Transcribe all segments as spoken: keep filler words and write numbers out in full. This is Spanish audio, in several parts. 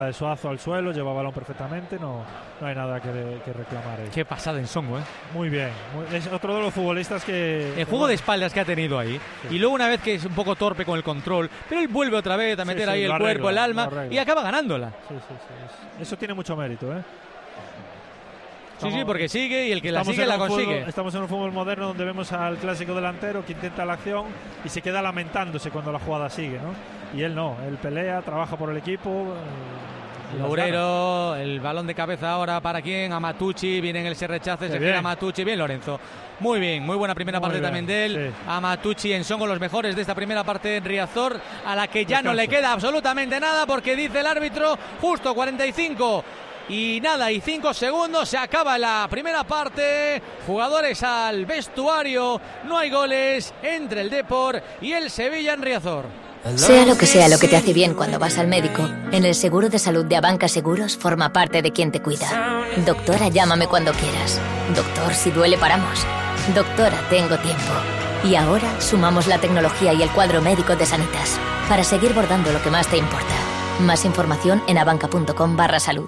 de Suazo al suelo, lleva balón perfectamente, no, no hay nada que, que reclamar ahí. Qué pasada en Songo, ¿eh? Muy bien, muy, es otro de los futbolistas que... El juego de espaldas que ha tenido ahí, sí. Y luego una vez que es un poco torpe con el control, pero él vuelve otra vez a meter sí, sí, ahí el arregla, cuerpo, el alma, y acaba ganándola. Sí, sí, sí. Eso tiene mucho mérito, ¿eh? Estamos, sí, sí, porque sigue y el que la sigue la consigue. Fútbol, estamos en un fútbol moderno donde vemos al clásico delantero que intenta la acción y se queda lamentándose cuando la jugada sigue, ¿no? Y él no, él pelea, trabaja por el equipo. Eh, Loureiro, el balón de cabeza ahora para quién, a Matucci, viene en el se rechace, se queda Matucci, bien Lorenzo. Muy bien, muy buena primera muy parte bien, también de él. Sí. A Matucci en Songo, los mejores de esta primera parte en Riazor, a la que ya Descanso. No le queda absolutamente nada porque dice el árbitro, justo cuarenta y cinco. Y nada, y cinco segundos, se acaba la primera parte. Jugadores al vestuario, no hay goles entre el Depor y el Sevilla en Riazor. Sea lo que sea lo que te hace bien cuando vas al médico, en el seguro de salud de Abanca Seguros forma parte de quien te cuida. Doctora, llámame cuando quieras. Doctor, si duele paramos. Doctora, tengo tiempo. Y ahora sumamos la tecnología y el cuadro médico de Sanitas para seguir bordando lo que más te importa. Más información en abanca.com barra salud.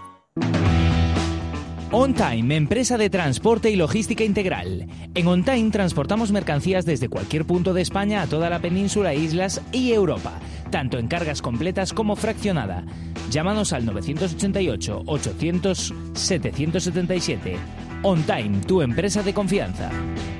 OnTime, empresa de transporte y logística integral. En OnTime transportamos mercancías desde cualquier punto de España a toda la península, islas y Europa, tanto en cargas completas como fraccionada. Llámanos al nueve ochenta y ocho, ochocientos, setecientos setenta y siete. OnTime, tu empresa de confianza.